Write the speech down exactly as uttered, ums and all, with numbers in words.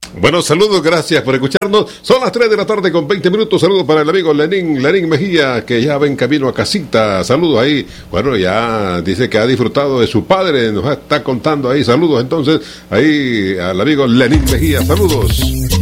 Bueno, saludos, gracias por escucharnos. Son las tres de la tarde con veinte minutos. Saludos para el amigo Lenín, Lenín Mejía, que ya va en camino a casita. Saludos ahí. Bueno, ya dice que ha disfrutado de su padre. Nos está contando ahí. Saludos entonces ahí al amigo Lenín Mejía. Saludos.